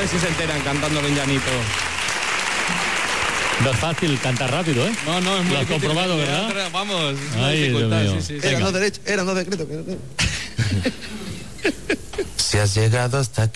ver si se enteran cantándolo en llanito. No es fácil cantar rápido, ¿eh? No, es muy difícil. Lo has comprobado, ¿verdad? Vamos, es una Ay, dificultad, Dios mío. sí. Eran dos decretos. Si has llegado hasta aquí.